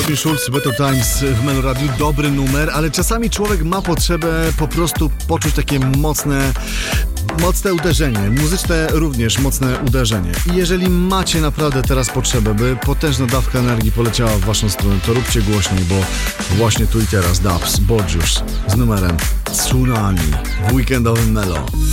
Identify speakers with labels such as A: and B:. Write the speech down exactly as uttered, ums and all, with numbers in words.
A: Martin Schulz, Better Times w Meloradiu. Dobry numer, ale czasami człowiek ma potrzebę po prostu poczuć takie mocne Mocne uderzenie, muzyczne również mocne uderzenie. I jeżeli macie naprawdę teraz potrzebę, by potężna dawka energii poleciała w waszą stronę, to róbcie głośniej, bo właśnie tu i teraz Dubs, Borgius z numerem Tsunami w weekendowym Melo.